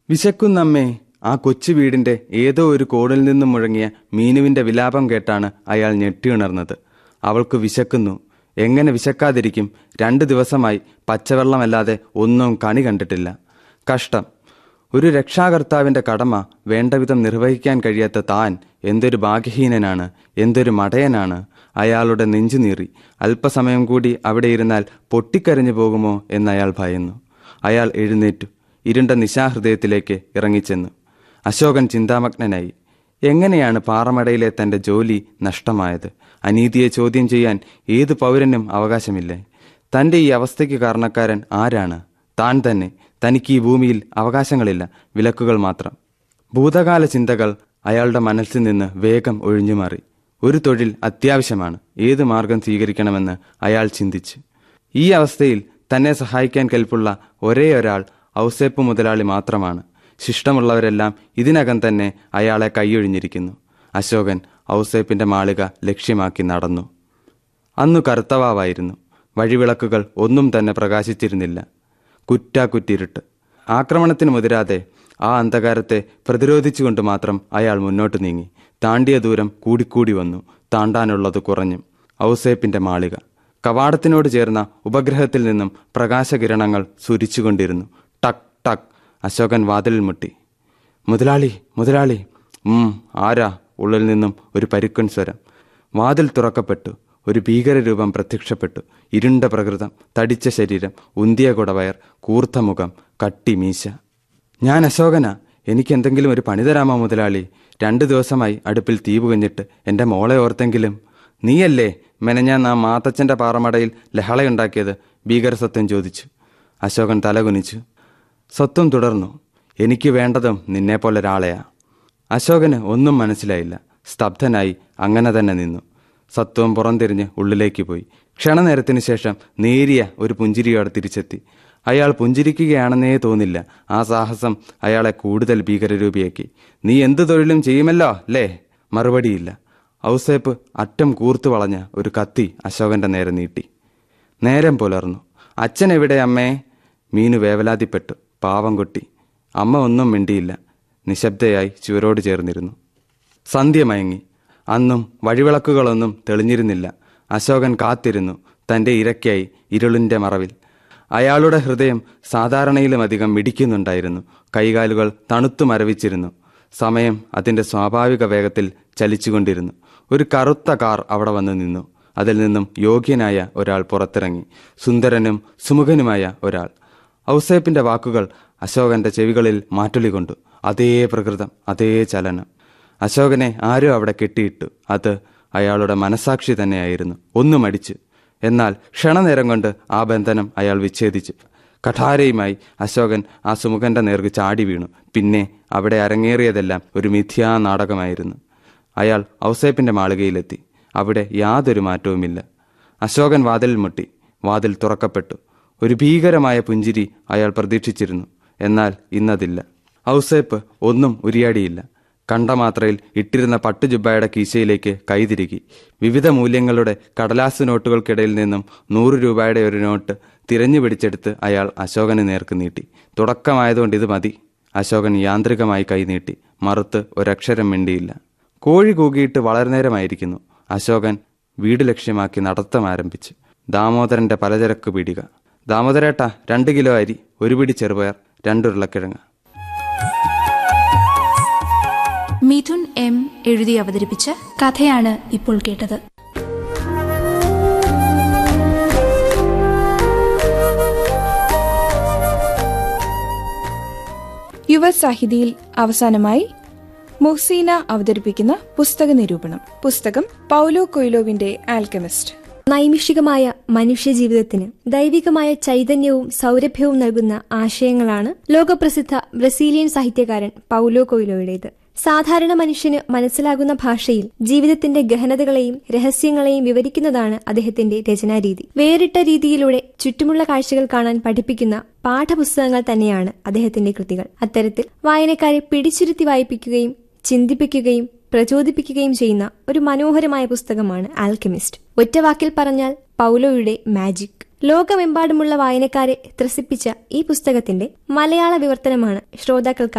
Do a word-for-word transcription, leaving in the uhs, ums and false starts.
വിശക്കുന്നമ്മേ. ആ കൊച്ചു വീടിന്റെ ഏതോ ഒരു കോണിൽ നിന്നും മുഴങ്ങിയ മീനുവിന്റെ വിലാപം കേട്ടാണ് അയാൾ ഞെട്ടിയുണർന്നത്. അവൾക്ക് വിശക്കുന്നു. എങ്ങനെ വിശക്കാതിരിക്കും? രണ്ടു ദിവസമായി പച്ചവെള്ളമല്ലാതെ ഒന്നും കണി കണ്ടിട്ടില്ല. കഷ്ടം. ഒരു രക്ഷാകർത്താവിന്റെ കടമ വേണ്ടവിധം നിർവഹിക്കാൻ കഴിയാത്ത താൻ എന്തൊരു ഭാഗ്യഹീനനാണ്, എന്തൊരു മടയനാണ്. അയാളുടെ നെഞ്ചുനീറി. അല്പസമയം കൂടി അവിടെ ഇരുന്നാൽ പൊട്ടിക്കരഞ്ഞു പോകുമോ എന്നയാൾ ഭയന്നു. അയാൾ എഴുന്നേറ്റു. ഇരുണ്ട നിശാഹൃദയത്തിലേക്ക് ഇറങ്ങിച്ചെന്നു. അശോകൻ ചിന്താമഗ്നനായി. എങ്ങനെയാണ് പാറമടയിലെ തന്റെ ജോലി നഷ്ടമായത്? അനീതിയെ ചോദ്യം ചെയ്യാൻ ഏതു പൗരനും അവകാശമില്ലേ? തന്റെ ഈ അവസ്ഥയ്ക്ക് കാരണക്കാരൻ ആരാണ്? താൻ തന്നെ. തനിക്ക് ഈ ഭൂമിയിൽ അവകാശങ്ങളില്ല, വിലക്കുകൾ മാത്രം. ഭൂതകാല ചിന്തകൾ അയാളുടെ മനസ്സിൽ നിന്ന് വേഗം ഒഴിഞ്ഞുമാറി. ഒരു തൊഴിൽ അത്യാവശ്യമാണ്. ഏത് മാർഗം സ്വീകരിക്കണമെന്ന് അയാൾ ചിന്തിച്ചു. ഈ അവസ്ഥയിൽ തന്നെ സഹായിക്കാൻ കെൽപ്പുള്ള ഒരേ ഒരാൾ ഔസേപ്പ് മുതലാളി മാത്രമാണ്. ശിഷ്ടമുള്ളവരെല്ലാം ഇതിനകം തന്നെ അയാളെ കൈയൊഴിഞ്ഞിരിക്കുന്നു. അശോകൻ ഔസേപ്പിന്റെ മാളിക ലക്ഷ്യമാക്കി നടന്നു. അന്നു കറുത്തവാവായിരുന്നു. വഴിവിളക്കുകൾ ഒന്നും തന്നെ പ്രകാശിച്ചിരുന്നില്ല. കുറ്റാക്കുറ്റിരുട്ട്. ആക്രമണത്തിന് മുതിരാതെ ആ അന്ധകാരത്തെ പ്രതിരോധിച്ചുകൊണ്ട് മാത്രം അയാൾ മുന്നോട്ട് നീങ്ങി. താണ്ടിയ ദൂരം കൂടിക്കൂടി വന്നു. താണ്ടാനുള്ളത് കുറഞ്ഞു. ഔസേപ്പിന്റെ മാളിക. കവാടത്തിനോട് ചേർന്ന ഉപഗ്രഹത്തിൽ നിന്നും പ്രകാശകിരണങ്ങൾ സുരിച്ചുകൊണ്ടിരുന്നു. ടക് ടക്. അശോകൻ വാതിലിൽ മുട്ടി. മുതലാളി, മുതലാളി. ഉം ആരാ? ഉള്ളിൽ നിന്നും ഒരു പരുക്കൻ സ്വരം. വാതിൽ തുറക്കപ്പെട്ടു. ഒരു ഭീകരരൂപം പ്രത്യക്ഷപ്പെട്ടു. ഇരുണ്ട പ്രകൃതം, തടിച്ച ശരീരം, ഉന്തിയ കുടവയർ, കൂർത്ത മുഖം, കട്ടി മീശ. ഞാൻ അശോകനാ. എനിക്കെന്തെങ്കിലും ഒരു പണി തരാമോ മുതലാളി? രണ്ടു ദിവസമായി അടുപ്പിൽ തീ പുകഞ്ഞിട്ട്. എൻ്റെ മോളെ ഓർത്തെങ്കിലും. നീയല്ലേ മെനഞ്ഞാൻ ആ മാത്തച്ഛൻ്റെ പാറമടയിൽ ലഹളയുണ്ടാക്കിയത്? ഭീകര സത്വം ചോദിച്ചു. അശോകൻ തലകുനിച്ചു. സത്വം തുടർന്നു. എനിക്ക് വേണ്ടതും നിന്നെപ്പോലൊരാളെയാ. അശോകന് ഒന്നും മനസ്സിലായില്ല. സ്തബ്ധനായി അങ്ങനെ തന്നെ നിന്നു. സത്വം പുറംതിരിഞ്ഞ് ഉള്ളിലേക്ക് പോയി. ക്ഷണനേരത്തിന് ശേഷം നേരിയ ഒരു പുഞ്ചിരിയോടെ തിരിച്ചെത്തി. അയാൾ പുഞ്ചിരിക്കുകയാണെന്നേ തോന്നില്ല. ആ സാഹസം അയാളെ കൂടുതൽ ഭീകരരൂപിയാക്കി. നീ എന്തു തൊഴിലും ചെയ്യുമല്ലോ അല്ലേ? മറുപടിയില്ല. ഔസേപ്പ് അറ്റം കൂർത്തു വളഞ്ഞ ഒരു കത്തി അശോകന്റെ നേരെ നീട്ടി. നേരം പുലർന്നു. അച്ഛൻ എവിടെ അമ്മേ? മീനു വേവലാതിപ്പെട്ടു. പാവം കുട്ടി. അമ്മ ഒന്നും മിണ്ടിയില്ല. നിശബ്ദയായി ചുവരോട് ചേർന്നിരുന്നു. സന്ധ്യ മയങ്ങി. അന്നും വഴിവിളക്കുകളൊന്നും തെളിഞ്ഞിരുന്നില്ല. അശോകൻ കാത്തിരുന്നു, തൻ്റെ ഇരയ്ക്കായി ഇരുളിൻ്റെ മറവിൽ. അയാളുടെ ഹൃദയം സാധാരണയിലുമധികം മിടിക്കുന്നുണ്ടായിരുന്നു. കൈകാലുകൾ തണുത്തു മരവിച്ചിരുന്നു. സമയം അതിൻ്റെ സ്വാഭാവിക വേഗത്തിൽ ചലിച്ചുകൊണ്ടിരുന്നു. ഒരു കറുത്ത കാർ അവിടെ വന്നു നിന്നു. അതിൽ നിന്നും യോഗ്യനായ ഒരാൾ പുറത്തിറങ്ങി. സുന്ദരനും സുമുഖനുമായ ഒരാൾ. ഔസേപ്പിന്റെ വാക്കുകൾ അശോകന്റെ ചെവികളിൽ മാറ്റൊലി കൊണ്ടു. അതേ പ്രകൃതം, അതേ ചലനം. അശോകനെ ആരോ അവിടെ കെട്ടിയിട്ടു. അത് അയാളുടെ മനസാക്ഷി തന്നെയായിരുന്നു. ഒന്നും അടിച്ചു. എന്നാൽ ക്ഷണനേരം കൊണ്ട് ആ ബന്ധനം അയാൾ വിച്ഛേദിച്ചു. കഠാരയുമായി അശോകൻ ആ സുമുഖന്റെ നേർക്ക് ചാടി വീണു. പിന്നെ അവിടെ അരങ്ങേറിയതെല്ലാം ഒരു മിഥ്യാ നാടകമായിരുന്നു. അയാൾ ഔസേപ്പിന്റെ മാളികയിലെത്തി. അവിടെ യാതൊരു മാറ്റവുമില്ല. അശോകൻ വാതിലിൽ മുട്ടി. വാതിൽ തുറക്കപ്പെട്ടു. ഒരു ഭീകരമായ പുഞ്ചിരി അയാൾ പ്രതീക്ഷിച്ചിരുന്നു. എന്നാൽ ഇന്നതില്ല. ഔസേപ്പ് ഒന്നും ഉരിയാടിയില്ല. കണ്ടമാത്രയിൽ ഇട്ടിരുന്ന പട്ടുജുബായുടെ കീശയിലേക്ക് കൈതിരുകി. വിവിധ മൂല്യങ്ങളുടെ കടലാസ് നോട്ടുകൾക്കിടയിൽ നിന്നും നൂറ് രൂപയുടെ ഒരു നോട്ട് തിരഞ്ഞു പിടിച്ചെടുത്ത് അയാൾ അശോകന് നേർക്ക് നീട്ടി. തുടക്കമായതുകൊണ്ട് ഇത് മതി. അശോകൻ യാന്ത്രികമായി കൈനീട്ടി. മറുത്ത് ഒരക്ഷരം മിണ്ടിയില്ല. കോഴി കൂകിയിട്ട് വളരെ നേരമായിരിക്കുന്നു. അശോകൻ വീട് ലക്ഷ്യമാക്കി നടത്തം ആരംഭിച്ചു. ദാമോദരന്റെ പലചരക്ക് പീടിക. ദാമോദരേട്ടാ, രണ്ട് കിലോ അരി, ഒരു പിടി ചെറുപയർ, രണ്ടുരുളക്കിഴങ്ങ്. മിഥുൻ എം എഴുതി അവതരിപ്പിച്ച കഥയാണ് ഇപ്പോൾ കേട്ടത്. യുവസാഹിതിയിൽ അവസാനമായി മുഹ്സീന അവതരിപ്പിക്കുന്ന പുസ്തക നിരൂപണം. പുസ്തകം പൗലോ കൊയ്ലോവിന്റെ ആൽക്കെമിസ്റ്റ്. നൈമിഷികമായ മനുഷ്യജീവിതത്തിന് ദൈവികമായ ചൈതന്യവും സൗരഭ്യവും നൽകുന്ന ആശയങ്ങളാണ് ലോകപ്രസിദ്ധ ബ്രസീലിയൻ സാഹിത്യകാരൻ പൗലോ കൊയ്ലോയുടേത്. സാധാരണ മനുഷ്യന് മനസ്സിലാകുന്ന ഭാഷയിൽ ജീവിതത്തിന്റെ ഗഹനതകളെയും രഹസ്യങ്ങളെയും വിവരിക്കുന്നതാണ് അദ്ദേഹത്തിന്റെ രചനാരീതി. വേറിട്ട രീതിയിലൂടെ ചുറ്റുമുള്ള കാഴ്ചകൾ കാണാൻ പഠിപ്പിക്കുന്ന പാഠപുസ്തകങ്ങൾ തന്നെയാണ് അദ്ദേഹത്തിന്റെ കൃതികൾ. അത്തരത്തിൽ വായനക്കാരെ പിടിച്ചിരുത്തി വായിപ്പിക്കുകയും ചിന്തിപ്പിക്കുകയും പ്രചോദിപ്പിക്കുകയും ചെയ്യുന്ന ഒരു മനോഹരമായ പുസ്തകമാണ് ആൽക്കെമിസ്റ്റ്. ഒറ്റവാക്കിൽ പറഞ്ഞാൽ പൗലോയുടെ മാജിക്. ലോകമെമ്പാടുമുള്ള വായനക്കാരെ ത്രസിപ്പിച്ച ഈ പുസ്തകത്തിന്റെ മലയാള വിവർത്തനമാണ് ശ്രോതാക്കൾക്ക്